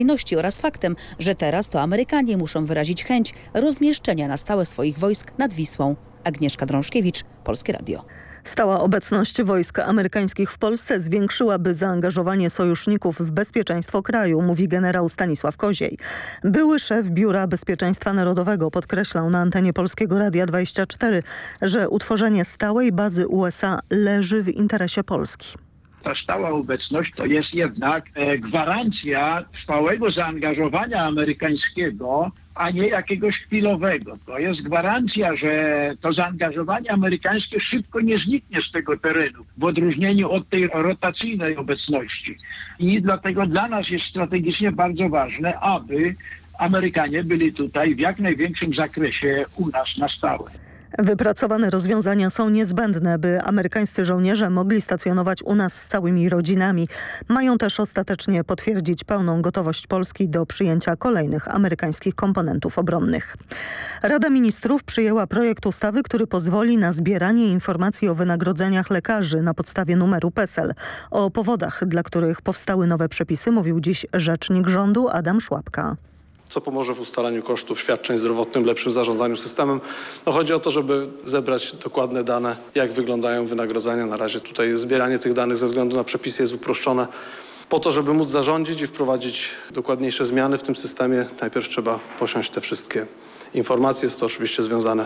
oraz faktem, że teraz to Amerykanie muszą wyrazić chęć rozmieszczenia na stałe swoich wojsk nad Wisłą. Agnieszka Drążkiewicz, Polskie Radio. Stała obecność wojsk amerykańskich w Polsce zwiększyłaby zaangażowanie sojuszników w bezpieczeństwo kraju, mówi generał Stanisław Koziej. Były szef Biura Bezpieczeństwa Narodowego podkreślał na antenie Polskiego Radia 24, że utworzenie stałej bazy USA leży w interesie Polski. Ta stała obecność to jest jednak gwarancja trwałego zaangażowania amerykańskiego, a nie jakiegoś chwilowego. To jest gwarancja, że to zaangażowanie amerykańskie szybko nie zniknie z tego terenu, w odróżnieniu od tej rotacyjnej obecności. I dlatego dla nas jest strategicznie bardzo ważne, aby Amerykanie byli tutaj w jak największym zakresie u nas na stałe. Wypracowane rozwiązania są niezbędne, by amerykańscy żołnierze mogli stacjonować u nas z całymi rodzinami. Mają też ostatecznie potwierdzić pełną gotowość Polski do przyjęcia kolejnych amerykańskich komponentów obronnych. Rada Ministrów przyjęła projekt ustawy, który pozwoli na zbieranie informacji o wynagrodzeniach lekarzy na podstawie numeru PESEL. O powodach, dla których powstały nowe przepisy, mówił dziś rzecznik rządu Adam Szłapka. Co pomoże w ustalaniu kosztów świadczeń zdrowotnych, lepszym zarządzaniu systemem. Chodzi o to, żeby zebrać dokładne dane, jak wyglądają wynagrodzenia. Na razie tutaj zbieranie tych danych ze względu na przepisy jest uproszczone. Po to, żeby móc zarządzić i wprowadzić dokładniejsze zmiany w tym systemie, najpierw trzeba posiąść te wszystkie informacje. Jest to oczywiście związane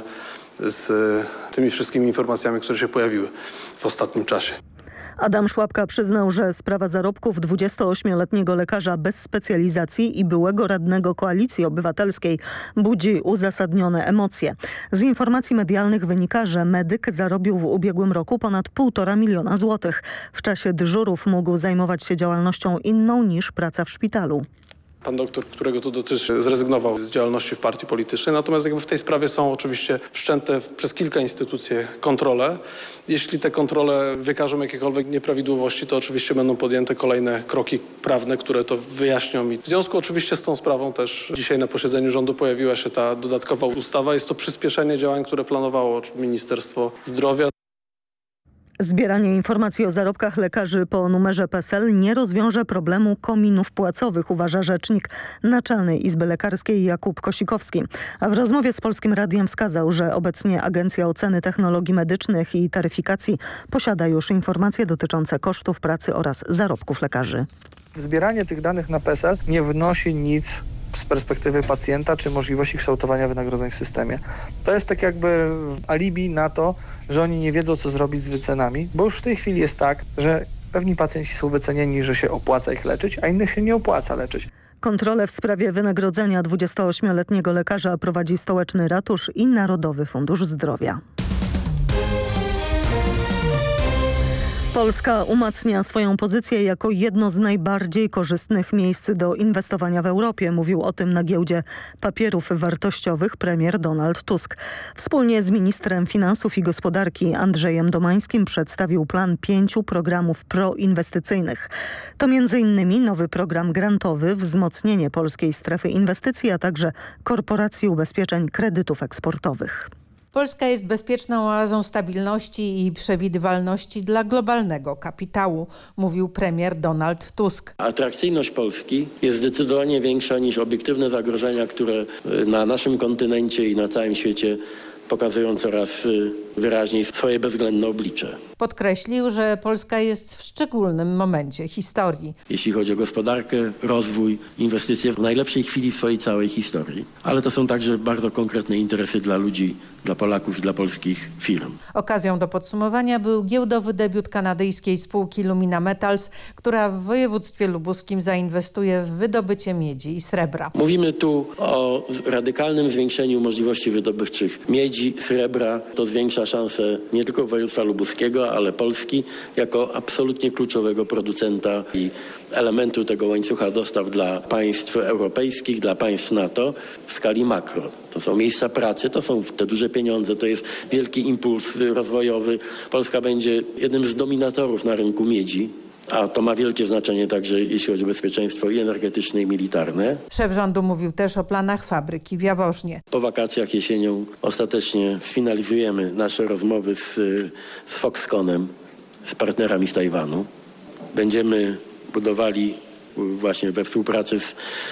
z tymi wszystkimi informacjami, które się pojawiły w ostatnim czasie. Adam Szłapka przyznał, że sprawa zarobków 28-letniego lekarza bez specjalizacji i byłego radnego Koalicji Obywatelskiej budzi uzasadnione emocje. Z informacji medialnych wynika, że medyk zarobił w ubiegłym roku ponad 1,5 miliona złotych. W czasie dyżurów mógł zajmować się działalnością inną niż praca w szpitalu. Pan doktor, którego to dotyczy, zrezygnował z działalności w partii politycznej. Natomiast w tej sprawie są oczywiście wszczęte przez kilka instytucji kontrole. Jeśli te kontrole wykażą jakiekolwiek nieprawidłowości, to oczywiście będą podjęte kolejne kroki prawne, które to wyjaśnią. I w związku oczywiście z tą sprawą też dzisiaj na posiedzeniu rządu pojawiła się ta dodatkowa ustawa. Jest to przyspieszenie działań, które planowało Ministerstwo Zdrowia. Zbieranie informacji o zarobkach lekarzy po numerze PESEL nie rozwiąże problemu kominów płacowych, uważa rzecznik Naczelnej Izby Lekarskiej Jakub Kosikowski. A w rozmowie z Polskim Radiem wskazał, że obecnie Agencja Oceny Technologii Medycznych i Taryfikacji posiada już informacje dotyczące kosztów pracy oraz zarobków lekarzy. Zbieranie tych danych na PESEL nie wnosi nic z perspektywy pacjenta czy możliwości kształtowania wynagrodzeń w systemie. To jest tak jakby alibi na to, że oni nie wiedzą, co zrobić z wycenami, bo już w tej chwili jest tak, że pewni pacjenci są wycenieni, że się opłaca ich leczyć, a innych się nie opłaca leczyć. Kontrolę w sprawie wynagrodzenia 28-letniego lekarza prowadzi Stołeczny Ratusz i Narodowy Fundusz Zdrowia. Polska umacnia swoją pozycję jako jedno z najbardziej korzystnych miejsc do inwestowania w Europie. Mówił o tym na giełdzie papierów wartościowych premier Donald Tusk. Wspólnie z ministrem finansów i gospodarki Andrzejem Domańskim przedstawił plan 5 programów proinwestycyjnych. To m.in. nowy program grantowy, wzmocnienie polskiej strefy inwestycji, a także korporacji ubezpieczeń kredytów eksportowych. Polska jest bezpieczną oazą stabilności i przewidywalności dla globalnego kapitału, mówił premier Donald Tusk. Atrakcyjność Polski jest zdecydowanie większa niż obiektywne zagrożenia, które na naszym kontynencie i na całym świecie pokazują coraz wyraźniej swoje bezwzględne oblicze. Podkreślił, że Polska jest w szczególnym momencie historii. Jeśli chodzi o gospodarkę, rozwój, inwestycje w najlepszej chwili w swojej całej historii. Ale to są także bardzo konkretne interesy dla ludzi, dla Polaków i dla polskich firm. Okazją do podsumowania był giełdowy debiut kanadyjskiej spółki Lumina Metals, która w województwie lubuskim zainwestuje w wydobycie miedzi i srebra. Mówimy tu o radykalnym zwiększeniu możliwości wydobywczych miedzi, srebra. To zwiększa szanse nie tylko województwa lubuskiego, ale Polski jako absolutnie kluczowego producenta i elementu tego łańcucha dostaw dla państw europejskich, dla państw NATO w skali makro. To są miejsca pracy, to są te duże pieniądze, to jest wielki impuls rozwojowy. Polska będzie jednym z dominatorów na rynku miedzi. A to ma wielkie znaczenie także jeśli chodzi o bezpieczeństwo i energetyczne, i militarne. Szef rządu mówił też o planach fabryki w Jaworznie. Po wakacjach jesienią ostatecznie sfinalizujemy nasze rozmowy z Foxconnem, z partnerami z Tajwanu. Będziemy budowali właśnie we współpracy z